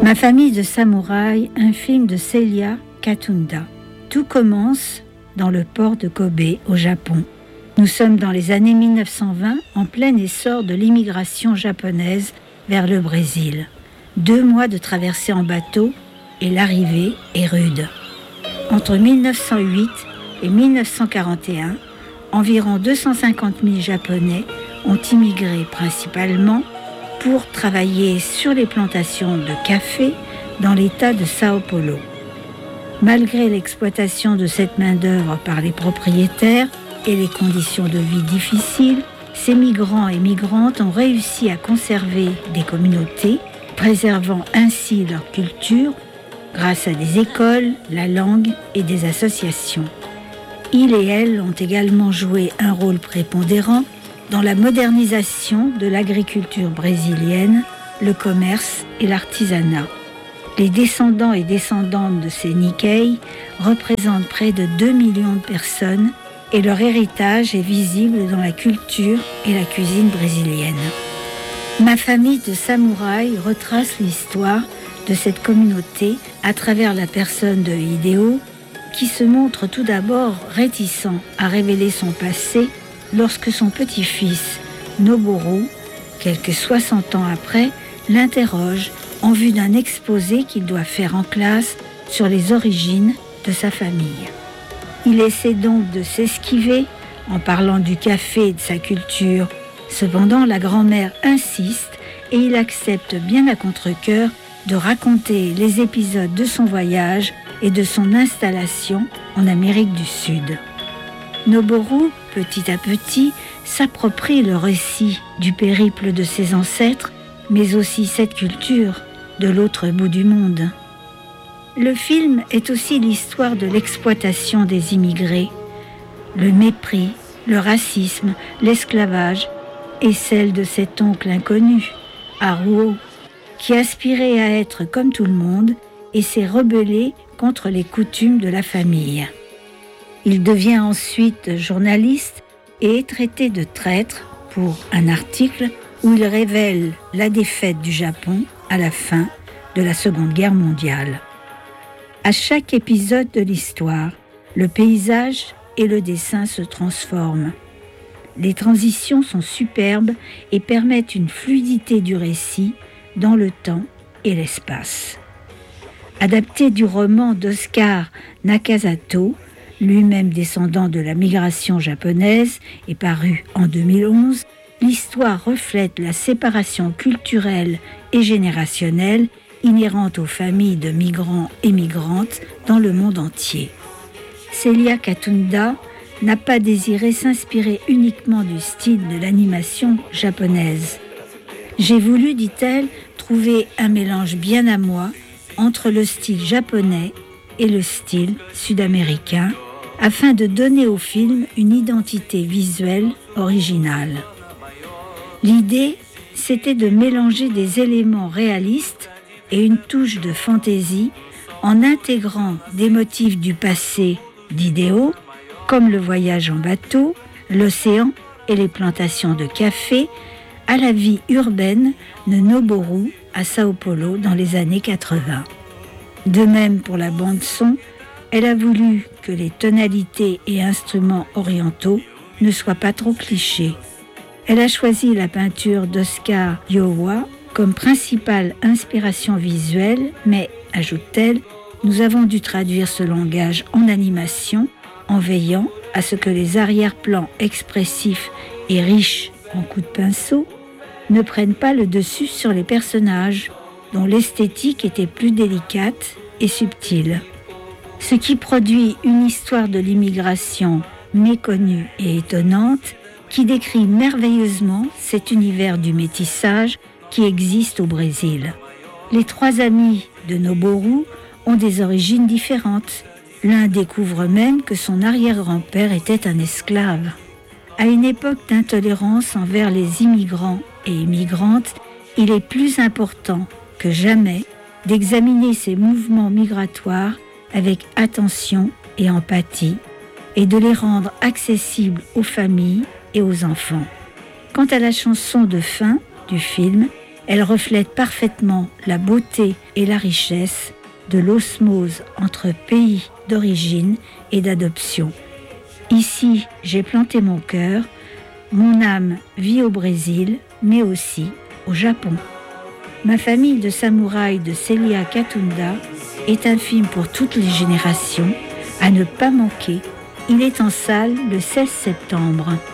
Ma famille de samouraïs, un film de Celia Katunda. Tout commence dans le port de Kobe, au Japon. Nous sommes dans les années 1920, en plein essor de l'immigration japonaise vers le Brésil. 2 mois de traversée en bateau et l'arrivée est rude. Entre 1908 et 1941, environ 250 000 Japonais ont immigré principalement pour travailler sur les plantations de café dans l'État de Sao Paulo. Malgré l'exploitation de cette main-d'œuvre par les propriétaires et les conditions de vie difficiles, ces migrants et migrantes ont réussi à conserver des communautés, préservant ainsi leur culture grâce à des écoles, la langue et des associations. Ils et elles ont également joué un rôle prépondérant dans la modernisation de l'agriculture brésilienne, le commerce et l'artisanat. Les descendants et descendantes de ces Nikkei représentent près de 2 millions de personnes et leur héritage est visible dans la culture et la cuisine brésilienne. Ma famille de samouraïs retrace l'histoire de cette communauté à travers la personne de Hideo, qui se montre tout d'abord réticent à révéler son passé lorsque son petit-fils, Noboru, quelques 60 ans après, l'interroge en vue d'un exposé qu'il doit faire en classe sur les origines de sa famille. Il essaie donc de s'esquiver en parlant du café et de sa culture. Cependant, la grand-mère insiste et il accepte bien à contre-cœur de raconter les épisodes de son voyage et de son installation en Amérique du Sud. Noboru, petit à petit, s'approprie le récit du périple de ses ancêtres, mais aussi cette culture de l'autre bout du monde. Le film est aussi l'histoire de l'exploitation des immigrés, le mépris, le racisme, l'esclavage et celle de cet oncle inconnu, Haruo, qui aspirait à être comme tout le monde et s'est rebellé contre les coutumes de la famille. Il devient ensuite journaliste et est traité de traître pour un article où il révèle la défaite du Japon à la fin de la Seconde Guerre mondiale. À chaque épisode de l'histoire, le paysage et le dessin se transforment. Les transitions sont superbes et permettent une fluidité du récit dans le temps et l'espace. Adapté du roman d'Oscar Nakazato, lui-même descendant de la migration japonaise et paru en 2011, l'histoire reflète la séparation culturelle et générationnelle inhérente aux familles de migrants et migrantes dans le monde entier. Celia Katunda n'a pas désiré s'inspirer uniquement du style de l'animation japonaise. J'ai voulu, dit-elle, trouver un mélange bien à moi entre le style japonais et le style sud-américain, afin de donner au film une identité visuelle originale. L'idée, c'était de mélanger des éléments réalistes et une touche de fantaisie en intégrant des motifs du passé d'Hideo, comme le voyage en bateau, l'océan et les plantations de café, à la vie urbaine de Noboru à Sao Paulo dans les années 80. De même pour la bande-son, elle a voulu que les tonalités et instruments orientaux ne soient pas trop clichés. Elle a choisi la peinture d'Oscar Yowa comme principale inspiration visuelle, mais, ajoute-t-elle, nous avons dû traduire ce langage en animation en veillant à ce que les arrière-plans expressifs et riches en coups de pinceau ne prennent pas le dessus sur les personnages, dont l'esthétique était plus délicate et subtile. Ce qui produit une histoire de l'immigration méconnue et étonnante qui décrit merveilleusement cet univers du métissage qui existe au Brésil. Les 3 amis de Noboru ont des origines différentes. L'un découvre même que son arrière-grand-père était un esclave. À une époque d'intolérance envers les immigrants et immigrantes, il est plus important que jamais d'examiner ces mouvements migratoires avec attention et empathie et de les rendre accessibles aux familles et aux enfants. Quant à la chanson de fin du film, Elle reflète parfaitement la beauté et la richesse de l'osmose entre pays d'origine et d'adoption. Ici, j'ai planté mon cœur. Mon âme vit au Brésil, mais aussi au Japon. Ma famille de samouraïs de Celia Katunda est un film pour toutes les générations, à ne pas manquer. Il est en salle le 16 septembre.